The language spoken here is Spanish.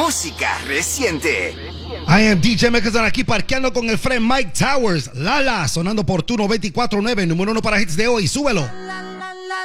música reciente. I am DJ Mekazan aquí parqueando con el friend Mike Towers. Lala, sonando por tu 94.9, número 1 para hits de hoy. Súbelo.